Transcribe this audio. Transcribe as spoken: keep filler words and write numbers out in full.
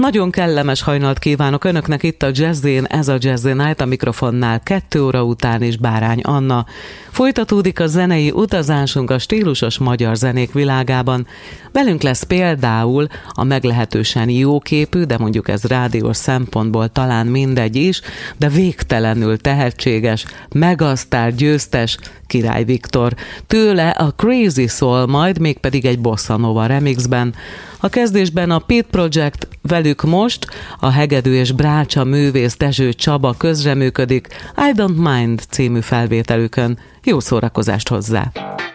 Nagyon kellemes hajnalt kívánok Önöknek itt a Jazzin, ez a Jazzy Night, a mikrofonnál kettő óra után is Bárány Anna. Folytatódik a zenei utazásunk a stílusos magyar zenék világában. Velünk lesz például a meglehetősen jóképű, de mondjuk ez rádiós szempontból talán mindegy is, de végtelenül tehetséges, megasztár győztes Király Viktor. Tőle a Crazy Soul, majd mégpedig egy bossa nova remixben. A kezdésben a Pete Project, velük most a hegedű és brácsa művész Dezső Csaba közreműködik I Don't Mind című felvételükön. Jó szórakozást hozzá!